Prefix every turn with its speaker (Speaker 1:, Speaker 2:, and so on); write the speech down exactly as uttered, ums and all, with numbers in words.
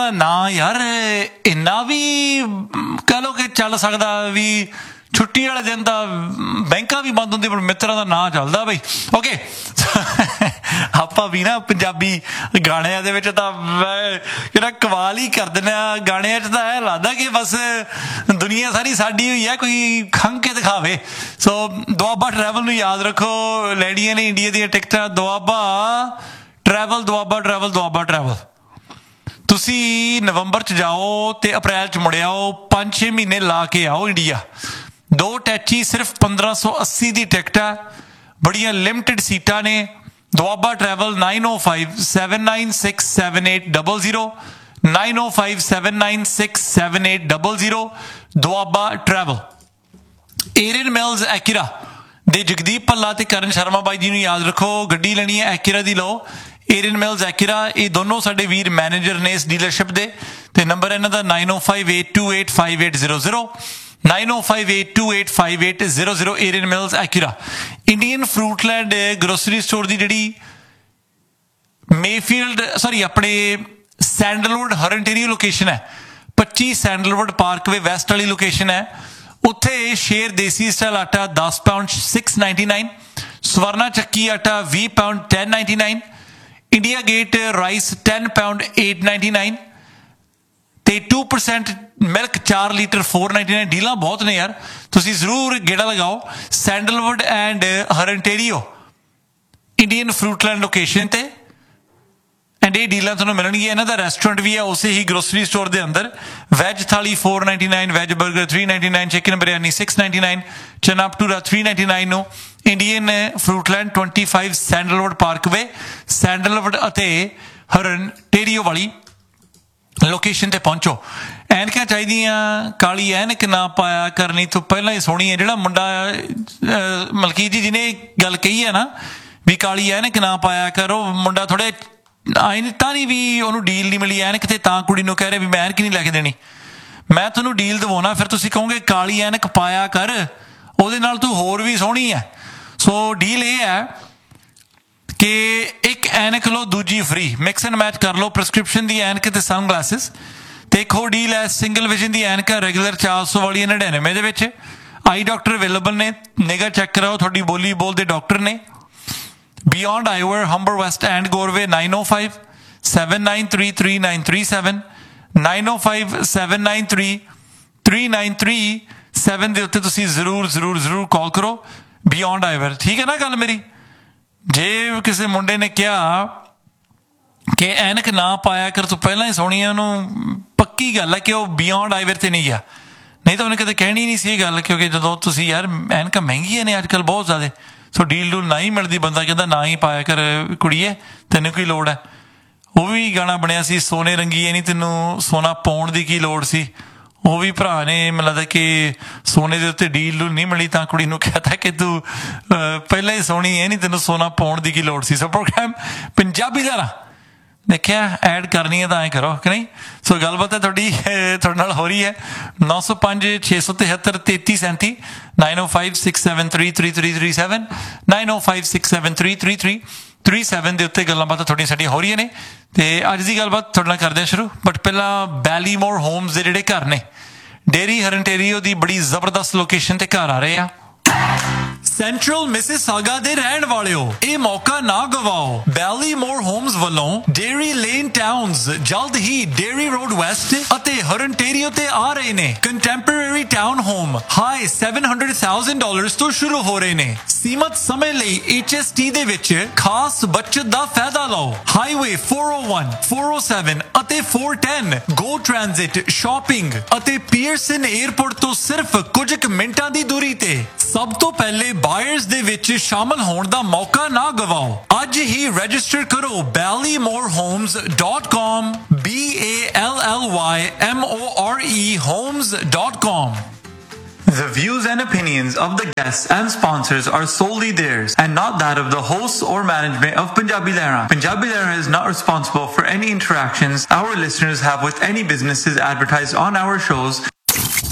Speaker 1: ਦਾ ਨਾਂ ਯਾਰ ਇੰਨਾ ਵੀ ਕਹਿ ਲਓ ਕਿ ਚੱਲ ਸਕਦਾ ਵੀ ਛੁੱਟੀ ਵਾਲੇ ਦਿਨ ਤਾਂ ਬੈਂਕਾਂ ਵੀ ਬੰਦ ਹੁੰਦੀਆਂ, ਪਰ ਮਿੱਤਰਾਂ ਦਾ ਨਾਂ ਚੱਲਦਾ ਬਈ। ਓਕੇ, ਆਪਾਂ ਵੀ ਨਾ ਪੰਜਾਬੀ ਗਾਣਿਆਂ ਦੇ ਵਿੱਚ ਤਾਂ ਜਿਹੜਾ ਕਮਾਲ ਹੀ ਕਰ ਦਿੰਦੇ ਆ। ਗਾਣਿਆਂ 'ਚ ਤਾਂ ਇਹ ਲੱਗਦਾ ਕਿ ਬਸ ਦੁਨੀਆ ਸਾਰੀ ਸਾਡੀ ਹੋਈ ਹੈ, ਕੋਈ ਖੰਘ ਕੇ ਦਿਖਾਵੇ। ਸੋ ਦੁਆਬਾ ਟਰੈਵਲ ਨੂੰ ਯਾਦ ਰੱਖੋ, ਲੈਣੀਆਂ ਨੇ ਇੰਡੀਆ ਦੀਆਂ ਟਿਕਟਾਂ। Doaba travel, Doaba travel, Doaba travel. ਤੁਸੀਂ ਨਵੰਬਰ 'ਚ ਜਾਓ ਅਤੇ ਅਪ੍ਰੈਲ 'ਚ ਮੁੜ ਆਓ, ਪੰਜ ਛੇ ਮਹੀਨੇ ਲਾ ਕੇ ਆਓ ਇੰਡੀਆ। ਦੋ ਟੈਚੀ ਸਿਰਫ ਪੰਦਰਾਂ ਸੌ ਅੱਸੀ ਦੀ ਟਿਕਟ ਆ, ਬੜੀਆਂ ਲਿਮਟਿਡ ਸੀਟਾਂ ਨੇ। ਦੁਆਬਾ ਟਰੈਵਲ ਨਾਈਨ ਓ five seven nine six seven eight double zero, nine ਓ five seven nine six seven eight double zero. Doaba travel. ਏਰੀਅਨ mills ਐਕਿਰਾ ਦੇ ਜਗਦੀਪ ਭੱਲਾ ਅਤੇ ਕਰਨ ਸ਼ਰਮਾ ਬਾਈ ਜੀ ਨੂੰ ਯਾਦ ਰੱਖੋ, ਗੱਡੀ ਲੈਣੀ ਹੈ ਐਕਿਰਾ ਦੀ ਲਓ। ਏਰੀਅਨ ਮਿਲਜ਼ ਐਕਿਰਾ, ਇਹ ਦੋਨੋਂ ਸਾਡੇ ਵੀਰ ਮੈਨੇਜਰ ਨੇ ਇਸ ਡੀਲਰਸ਼ਿਪ ਦੇ, ਅਤੇ ਨੰਬਰ ਇਹਨਾਂ ਦਾ ਨਾਈਨ ਓ five eight two eight five eight zero zero, nine ਓ five eight two eight five eight zero zero. ਏਰੀਅਨ mills ਐਕਿਰਾ। Indian ਫਰੂਟਲੈਂਡ grocery store ਦੀ ਜਿਹੜੀ ਮੇਫੀਲਡ ਸੌਰੀ ਆਪਣੇ ਸੈਂਡਲਵੁੱਡ ਹਰਨਟੇਰੀਓ ਲੋਕੇਸ਼ਨ ਹੈ, ਪੱਚੀ ਸੈਂਡਲਵੁੱਡ ਪਾਰਕਵੇ ਵੈਸਟ ਵਾਲੀ location ਹੈ, ਉੱਥੇ ਸ਼ੇਰ ਦੇਸੀ style ਆਟਾ ਦਸ pound six ninety nine, Swarna ਚੱਕੀ ਆਟਾ ਵੀਹ pound ten ninety nine, India gate rice ten pound eight ninety nine, ਅਤੇ ਟੂ ਪਰਸੈਂਟ ਮਿਲਕ ਚਾਰ ਲੀਟਰ ਫੋਰ ਨਾਈਨਟੀ ਨਾਈਨ। ਡੀਲਾਂ ਬਹੁਤ ਨੇ ਯਾਰ, ਤੁਸੀਂ ਜ਼ਰੂਰ ਗੇੜਾ ਲਗਾਓ। ਸੈਂਡਲਵੁੱਡ ਐਂਡ ਹਰਨਟੇਰੀਓ ਇੰਡੀਅਨ ਫਰੂਟਲੈਂਡ ਲੋਕੇਸ਼ਨ 'ਤੇ, ਐਂਡ ਇਹ ਡੀਲਾਂ ਤੁਹਾਨੂੰ ਮਿਲਣਗੀਆਂ। ਇਹਨਾਂ ਦਾ ਰੈਸਟੋਰੈਂਟ ਵੀ ਹੈ ਉਸੇ ਹੀ ਗਰੋਸਰੀ ਸਟੋਰ ਦੇ ਅੰਦਰ। ਵੈਜ ਥਾਲੀ four ninety nine, veg burger three ninety nine, chicken biryani six ninety nine, ਚਨਾ ਭਟੂਰਾ ਥ੍ਰੀ ਨਾਈਨਟੀ ਨਾਈਨ ਨੂੰ Indian ਫਰੂਟਲੈਂਡ twenty five sandalwood Parkway, sandalwood ਅਤੇ ਹਰਨਟੇਰੀਓ ਵਾਲੀ ਲੋਕੇਸ਼ਨ 'ਤੇ ਪਹੁੰਚੋ। ਐਨਕਾਂ ਚਾਹੀਦੀਆਂ, ਕਾਲੀ ਐਨਕ ਨਾ ਪਾਇਆ ਕਰਨੀ ਤੋਂ ਪਹਿਲਾਂ ਹੀ ਸੋਹਣੀ ਹੈ। ਜਿਹੜਾ ਮੁੰਡਾ ਮਲਕੀਤ ਜੀ ਜਿਹਨੇ ਗੱਲ ਕਹੀ ਹੈ ਨਾ ਵੀ ਕਾਲੀ ਐਨਕ ਨਾ ਪਾਇਆ ਕਰ, ਉਹ ਮੁੰਡਾ ਥੋੜ੍ਹੇ ਆਈ ਤਾਂ ਨਹੀਂ ਵੀ ਉਹਨੂੰ ਡੀਲ ਨਹੀਂ ਮਿਲੀ ਐਨਕ, ਅਤੇ ਤਾਂ ਕੁੜੀ ਨੂੰ ਕਹਿ ਰਿਹਾ ਵੀ ਮੈਂ ਐਨਕ ਨਹੀਂ ਲੈ ਕੇ ਦੇਣੀ। ਮੈਂ ਤੁਹਾਨੂੰ ਡੀਲ ਦਵਾਉਣਾ, ਫਿਰ ਤੁਸੀਂ ਕਹੋਗੇ ਕਾਲੀ ਐਨਕ ਪਾਇਆ ਕਰ, ਉਹਦੇ ਨਾਲ ਤੂੰ ਹੋਰ ਵੀ ਸੋਹਣੀ ਹੈ। ਸੋ ਡੀਲ ਇਹ ਹੈ ਕਿ ਇੱਕ ਐਨਕ ਲਓ ਦੂਜੀ ਫਰੀ, ਮਿਕਸ ਐਂਡ ਮੈਚ ਕਰ ਲਓ। ਪ੍ਰਸਕ੍ਰਿਪਸ਼ਨ ਦੀ ਐਨਕ ਅਤੇ ਸਨ ਗਲਾਸਿਸ। ਅਤੇ ਇੱਕ ਹੋਰ ਡੀਲ ਹੈ, ਸਿੰਗਲ ਵਿਜ਼ਨ ਦੀ ਐਨਕ ਹੈ ਰੈਗੂਲਰ ਚਾਰ ਸੌ ਵਾਲੀ ਨੜਿਨਵੇਂ ਦੇ ਵਿੱਚ। ਆਈ ਡਾਕਟਰ ਅਵੇਲੇਬਲ ਨੇ, ਨਿਗਾਹ ਚੈੱਕ ਕਰਾਓ, ਤੁਹਾਡੀ ਬੋਲੀ ਬੋਲਦੇ ਡਾਕਟਰ ਨੇ। Beyond ਆਈਵਰ Humber West and ਗੋਰਵੇ nine O five seven nine three three nine three seven, nine O five seven nine three three nine three seven ਦੇ ਉੱਤੇ ਤੁਸੀਂ ਜ਼ਰੂਰ ਜ਼ਰੂਰ ਜ਼ਰੂਰ ਕਾਲ ਕਰੋ। ਬਿਯੋਂਡ ਆਈਵਰ, ਠੀਕ ਹੈ ਨਾ ਗੱਲ ਮੇਰੀ। ਜੇ ਕਿਸੇ ਮੁੰਡੇ ਨੇ ਕਿਹਾ ਕਿ ਐਨਕ ਨਾ ਪਾਇਆ ਕਰ ਤੂੰ ਪਹਿਲਾਂ ਹੀ ਸੋਹਣੀ ਹੈ, ਉਹਨੂੰ ਪੱਕੀ ਗੱਲ ਹੈ ਕਿ ਉਹ ਬਿਯੋਂਡ ਆਈਵਰ 'ਤੇ ਨਹੀਂ ਗਿਆ, ਨਹੀਂ ਤਾਂ ਉਹਨੇ ਕਦੇ ਕਹਿਣੀ ਨਹੀਂ ਸੀ ਇਹ ਗੱਲ। ਕਿਉਂਕਿ ਜਦੋਂ ਤੁਸੀਂ ਯਾਰ ਐਨਕਾਂ ਮਹਿੰਗੀਆਂ ਨੇ ਅੱਜ ਕੱਲ੍ਹ ਬਹੁਤ ਜ਼ਿਆਦਾ, ਸੋ ਡੀਲ ਡੂਲ ਨਾ ਹੀ ਮਿਲਦੀ, ਬੰਦਾ ਕਹਿੰਦਾ ਨਾ ਹੀ ਪਾਇਆ ਕਰ ਕੁੜੀਏ, ਤੈਨੂੰ ਕੀ ਲੋੜ ਹੈ। ਉਹ ਵੀ ਗਾਣਾ ਬਣਿਆ ਸੀ, ਸੋਨੇ ਰੰਗੀਏ ਨਹੀਂ ਤੈਨੂੰ ਸੋਨਾ ਪਾਉਣ ਦੀ ਕੀ ਲੋੜ ਸੀ। ਉਹ ਵੀ ਭਰਾ ਨੇ ਮੈਨੂੰ ਲੱਗਦਾ ਕਿ ਸੋਨੇ ਦੇ ਉੱਤੇ ਡੀਲ ਡੂਲ ਨਹੀਂ ਮਿਲੀ ਤਾਂ ਕੁੜੀ ਨੂੰ ਕਹਿਤਾ ਕਿ ਤੂੰ ਪਹਿਲਾਂ ਹੀ ਸੋਹਣੀ ਹੈ, ਨਹੀਂ ਤੈਨੂੰ ਸੋਨਾ ਪਾਉਣ ਦੀ ਕੀ ਲੋੜ ਸੀ। ਸੋ ਪ੍ਰੋਗਰਾਮ ਪੰਜਾਬੀ ਦਾ ਦੇਖਿਆ ਐਡ ਕਰਨੀ ਹੈ ਤਾਂ ਐਂ ਕਰੋ ਕਿ ਨਹੀਂ। ਸੋ ਗੱਲਬਾਤ ਹੈ ਤੁਹਾਡੀ ਤੁਹਾਡੇ ਨਾਲ ਹੋ ਰਹੀ ਹੈ। ਨੌ ਸੌ ਪੰਜ ਛੇ ਸੌ ਤਿਹੱਤਰ ਤੇਤੀ ਸੈਂਤੀ, ਨਾਈਨ ਓ five six seven three three three three seven, nine ਓ five six seven three three three three seven ਦੇ ਉੱਤੇ ਗੱਲਾਂ ਬਾਤਾਂ ਤੁਹਾਡੀਆਂ ਸਾਡੀਆਂ ਹੋ ਰਹੀਆਂ ਨੇ। ਅਤੇ ਅੱਜ ਦੀ ਗੱਲਬਾਤ ਤੁਹਾਡੇ ਨਾਲ ਕਰਦੇ ਹਾਂ ਸ਼ੁਰੂ। ਬਟ ਪਹਿਲਾਂ ਬੈਲੀਮੋਰ ਹੋਮਸ ਦੇ ਜਿਹੜੇ ਘਰ ਨੇ, ਡੇਰੀ ਹਰਨਟੇਰੀਓ ਦੀ ਬੜੀ ਜ਼ਬਰਦਸਤ ਲੋਕੇਸ਼ਨ 'ਤੇ ਘਰ ਆ ਰਹੇ ਆ। ਸੈਂਟਰਲ ਮਿਸਿਸਾਗਾ ਦੇ ਰਹਿਣ ਵਾਲਿਓ, ਇਹ ਮੌਕਾ ਨਾ ਗਵਾਓ। ਬੈਲੀਮੋਰ ਹੋਮਸ ਵੱਲੋਂ ਡੇਰੀ ਲੇਨ ਟਾਊਨਸ ਜਲਦ ਹੀ ਡੇਰੀ ਰੋਡ ਵੈਸਟ ਅਤੇ ਹਰਨਟੇਰੀਓ ਤੇ ਆ ਰਹੇ ਨੇ। Contemporary town home high seven hundred thousand dollars ਤੋਂ ਸ਼ੁਰੂ ਹੋ ਰਹੇ ਨੇ। ਸੀਮਤ ਸਮੇਂ ਲਈ ਐਚ ਐਸ ਟੀ ਦੇ ਵਿੱਚ ਖਾਸ ਬਚਤ ਦਾ ਫਾਇਦਾ ਲਓ। ਹਾਈਵੇ ਫੋਰ ਓ ਵਨ, ਫੋਰ ਓ ਸੈਵਨ ਅਤੇ ਫੋਰ ਟੈਨ ਗੋ ਟ੍ਰਾਂਜ਼ਿਟ, ਸ਼ਾਪਿੰਗ ਅਤੇ ਪੀਅਰਸਨ 에ਅਰਪੋਰਟ ਤੋਂ ਸਿਰਫ ਕੁਝ ਕੁ ਮਿੰਟਾਂ ਦੀ ਦੂਰੀ ਤੇ। ਸਭ ਤੋਂ ਪਹਿਲੇ ਬਾਇਰਸ ਦੇ ਵਿੱਚ ਸ਼ਾਮਲ ਹੋਣ ਦਾ ਮੌਕਾ ਨਾ ਗਵਾਓ। ਅੱਜ ਹੀ ਰਜਿਸਟਰ ਕਰੋ ਬੈਲੀਮੋਰ homes dot com, B A L L Y M O R E homes dot com. The views and opinions of the guests and sponsors are solely theirs and not that of the hosts or management of Punjabi Lehra. Punjabi Lehra is not responsible for any interactions our listeners have with any businesses advertised on our shows.